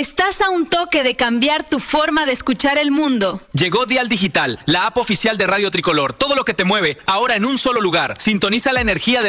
Estás a un toque de cambiar tu forma de escuchar el mundo. Llegó Dial Digital, la app oficial de Radio Tricolor. Todo lo que te mueve, ahora en un solo lugar. Sintoniza la energía de